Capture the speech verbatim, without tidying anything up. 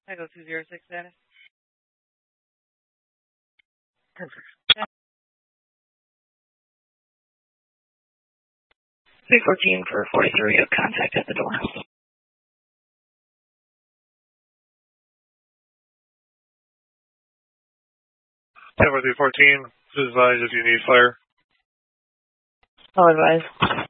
I go two zero six status. Perfect. three fourteen for forty-three, of contact at the door. Tower three fourteen, please advise if you need fire. I'll advise.